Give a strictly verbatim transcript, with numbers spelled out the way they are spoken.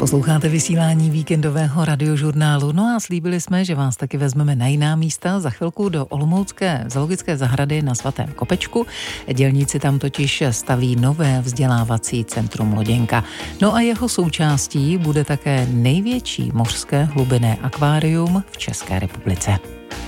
Posloucháte vysílání víkendového radiožurnálu. No a slíbili jsme, že vás taky vezmeme na jiná místa. Za chvilku do Olomoucké zoologické zahrady na Svatém Kopečku. Dělníci tam totiž staví nové vzdělávací centrum Loděnka. No a jeho součástí bude také největší mořské hlubinné akvárium v České republice.